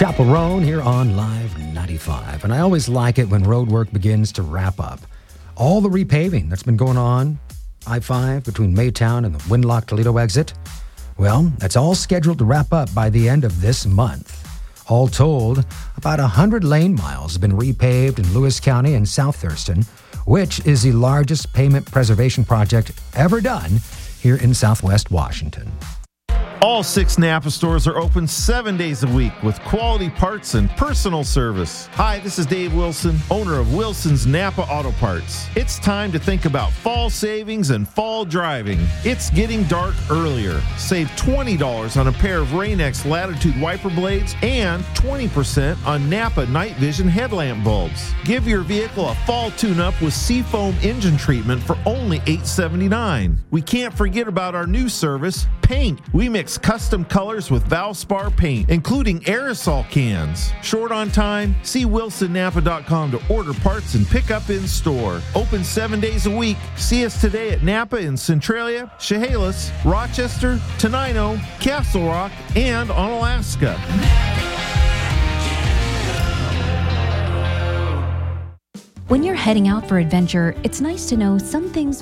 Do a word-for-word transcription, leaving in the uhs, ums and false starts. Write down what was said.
Chapel Roan here on Live ninety-five. And I always like it when road work begins to wrap up. All the repaving that's been going on, I five between Maytown and the Windlock Toledo exit, well, that's all scheduled to wrap up by the end of this month. All told, about one hundred lane miles have been repaved in Lewis County and South Thurston, which is the largest pavement preservation project ever done here in Southwest Washington. All six Napa stores are open seven days a week with quality parts and personal service. Hi, this is Dave Wilson, owner of Wilson's Napa Auto Parts. It's time to think about fall savings and fall driving. It's getting dark earlier. Save twenty dollars on a pair of Rain-X Latitude wiper blades and twenty percent on Napa Night Vision headlamp bulbs. Give your vehicle a fall tune-up with Seafoam engine treatment for only eight dollars and seventy-nine cents. We can't forget about our new service, paint. We mix custom colors with Valspar paint, including aerosol cans. Short on time? See wilson napa dot com to order parts and pick up in store. Open seven days a week. See us today at Napa in Centralia, Chehalis, Rochester, Tenino, Castle Rock, and on Alaska. When you're heading out for adventure, it's nice to know some things